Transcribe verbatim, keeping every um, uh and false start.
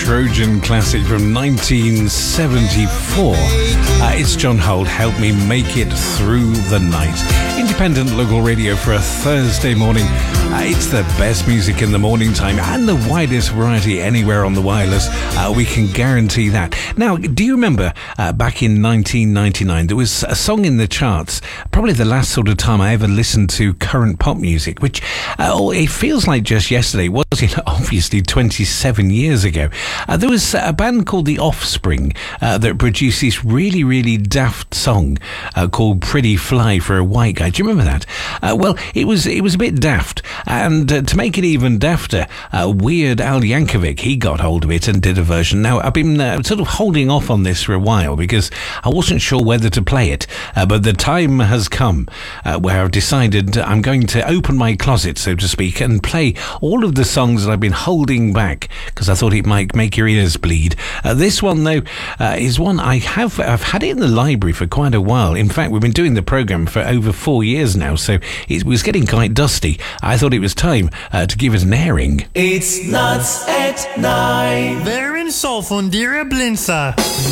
Trojan classic from nineteen seventy-four. Uh, it's John Holt, Help Me Make It Through the Night. Independent local radio for a Thursday morning. Uh, it's the best music in the morning time and the widest variety anywhere on the wireless. Uh, we can guarantee that. Now, do you remember uh, back in nineteen ninety-nine, there was a song in the charts, probably the last sort of time I ever listened to current pop music, which uh, oh, it feels like just yesterday, was it? Obviously twenty-seven years ago. Uh, there was a band called The Offspring uh, that produced this really, really daft song uh, called Pretty Fly for a White Guy. Do you remember that? Uh, well, it was it was a bit daft. And uh, to make it even dafter, uh, Weird Al Yankovic, he got hold of it and did a version. Now, I've been uh, sort of holding off on this for a while because I wasn't sure whether to play it. Uh, but the time has come uh, where I've decided I'm going to open my closet, so to speak, and play all of the songs that I've been holding back because I thought it might make your ears bleed. Uh, this one, though, uh, is one I have I've had it in the library for quite a while. In fact, we've been doing the programme for over four years now, so it was getting quite dusty. I thought it was time uh, to give it an airing. It's Nuts at Nine. Verin Solfundira Blinsa.